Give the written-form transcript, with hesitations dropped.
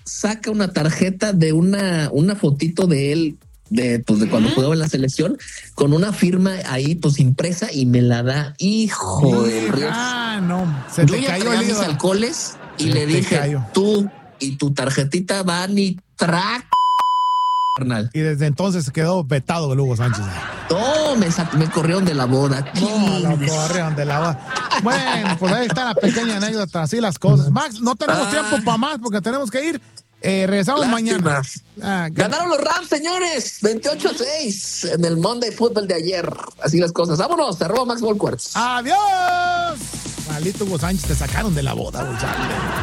saca una tarjeta de una fotito de él, de cuando jugaba en la selección, con una firma ahí pues impresa y me la da. Hijo de Dios. No, se te cayó el mis alcoholes y le dije, tú y tu tarjetita van y track. Y desde entonces quedó vetado el Hugo Sánchez. No, me corrieron de la boda. No, lo corrieron de la boda. Bueno, pues ahí está la pequeña anécdota, así las cosas. Max, no tenemos tiempo para más porque tenemos que ir. Regresamos mañana. Ganaron los Rams, señores. 28-6 en el Monday Football de ayer. Así las cosas. Vámonos, @Max Volcuerts. ¡Adiós! Maldito Hugo Sánchez, te sacaron de la boda, güey.